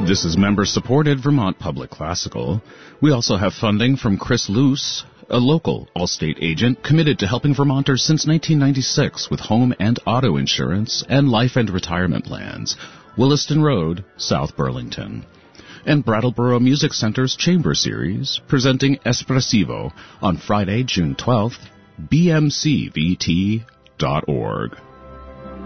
This is member-supported Vermont Public Classical. We also have funding from Chris Luce, a local Allstate agent committed to helping Vermonters since 1996 with home and auto insurance and life and retirement plans. Williston Road, South Burlington. And Brattleboro Music Center's Chamber Series, presenting Espressivo on Friday, June 12th, bmcvt.org.